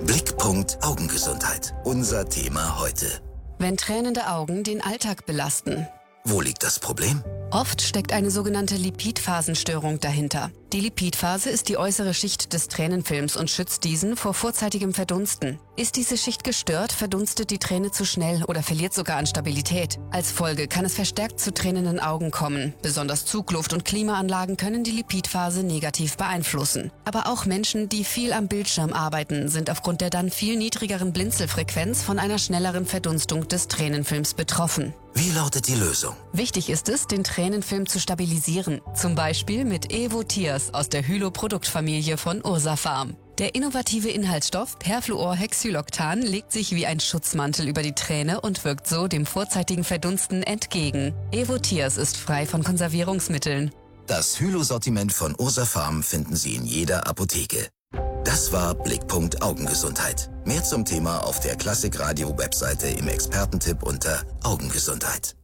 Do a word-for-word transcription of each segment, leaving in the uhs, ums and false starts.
Blickpunkt Augengesundheit. Unser Thema heute. Wenn tränende Augen den Alltag belasten. Wo liegt das Problem? Oft steckt eine sogenannte Lipidphasenstörung dahinter. Die Lipidphase ist die äußere Schicht des Tränenfilms und schützt diesen vor vorzeitigem Verdunsten. Ist diese Schicht gestört, verdunstet die Träne zu schnell oder verliert sogar an Stabilität. Als Folge kann es verstärkt zu tränenden Augen kommen. Besonders Zugluft- und Klimaanlagen können die Lipidphase negativ beeinflussen. Aber auch Menschen, die viel am Bildschirm arbeiten, sind aufgrund der dann viel niedrigeren Blinzelfrequenz von einer schnelleren Verdunstung des Tränenfilms betroffen. Wie lautet die Lösung? Wichtig ist es, den Tränenfilm zu stabilisieren. Zum Beispiel mit Evo Tears aus der Hylo-Produktfamilie von Ursafarm. Der innovative Inhaltsstoff Perfluorhexyloctan legt sich wie ein Schutzmantel über die Träne und wirkt so dem vorzeitigen Verdunsten entgegen. Evo Tears ist frei von Konservierungsmitteln. Das Hylo-Sortiment von Ursafarm finden Sie in jeder Apotheke. Das war Blickpunkt Augengesundheit. Mehr zum Thema auf der Klassikradio-Webseite im Expertentipp unter Augengesundheit.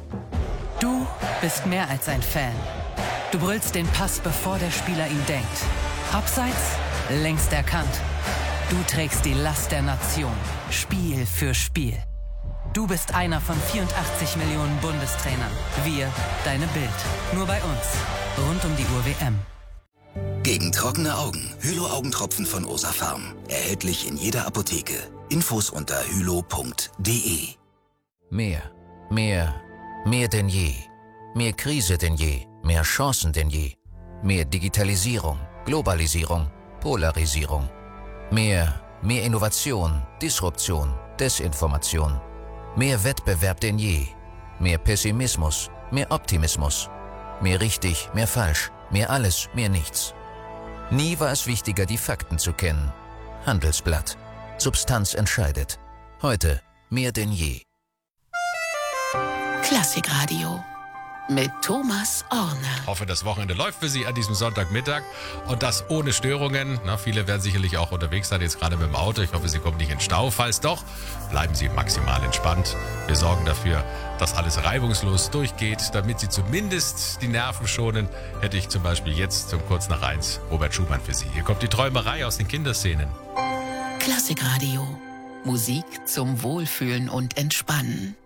Du bist mehr als ein Fan. Du brüllst den Pass, bevor der Spieler ihn denkt. Abseits, längst erkannt. Du trägst die Last der Nation, Spiel für Spiel. Du bist einer von vierundachtzig Millionen Bundestrainern. Wir, deine Bild. Nur bei uns. Rund um die Uhr W M. Gegen trockene Augen. Hylo-Augentropfen von Ursafarm. Erhältlich in jeder Apotheke. Infos unter hylo punkt de. Mehr, mehr, mehr denn je. Mehr Krise denn je. Mehr Chancen denn je. Mehr Digitalisierung, Globalisierung, Polarisierung. Mehr, mehr Innovation, Disruption, Desinformation. Mehr Wettbewerb denn je. Mehr Pessimismus, mehr Optimismus. Mehr richtig, mehr falsch, mehr alles, mehr nichts. Nie war es wichtiger, die Fakten zu kennen. Handelsblatt. Substanz entscheidet. Heute mehr denn je. Klassikradio mit Thomas Orner. Ich hoffe, das Wochenende läuft für Sie an diesem Sonntagmittag und das ohne Störungen. Na, viele werden sicherlich auch unterwegs sein, jetzt gerade mit dem Auto. Ich hoffe, Sie kommen nicht in Stau. Falls doch, bleiben Sie maximal entspannt. Wir sorgen dafür, dass alles reibungslos durchgeht, damit Sie zumindest die Nerven schonen. Hätte ich zum Beispiel jetzt um kurz nach eins Robert Schumann für Sie. Hier kommt die Träumerei aus den Kinderszenen. Klassikradio. Musik zum Wohlfühlen und Entspannen.